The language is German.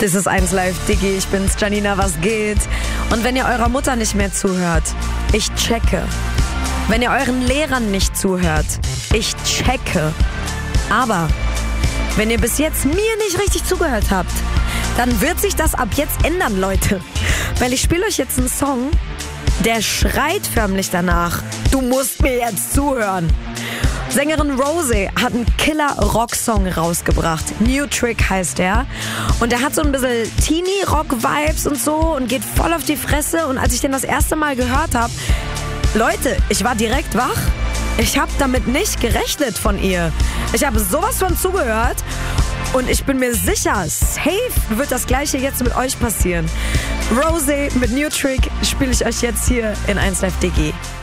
Das ist 1 Live Diggi, ich bin's, Janina, was geht? Und wenn ihr eurer Mutter nicht mehr zuhört, ich checke. Wenn ihr euren Lehrern nicht zuhört, ich checke. Aber wenn ihr bis jetzt mir nicht richtig zugehört habt, dann wird sich das ab jetzt ändern, Leute. Weil ich spiele euch jetzt einen Song, der schreit förmlich danach. Du musst mir jetzt zuhören. Sängerin Rosé hat einen Killer-Rock-Song rausgebracht. New Trick heißt der. Und der hat so ein bisschen Teenie-Rock-Vibes und so und geht voll auf die Fresse. Und als ich den das erste Mal gehört habe, Leute, ich war direkt wach. Ich habe damit nicht gerechnet von ihr. Ich habe sowas von zugehört und ich bin mir sicher, safe wird das Gleiche jetzt mit euch passieren. Rosé mit New Trick spiele ich euch jetzt hier in 1 Live Diggi.